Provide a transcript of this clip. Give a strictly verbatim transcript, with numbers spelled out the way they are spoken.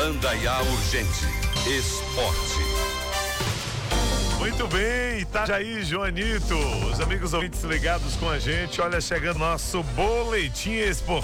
Indaiá Urgente Esporte. Muito bem, tá aí, Joanito. Os amigos ouvintes ligados com a gente. Olha, chegando nosso boletim esportivo.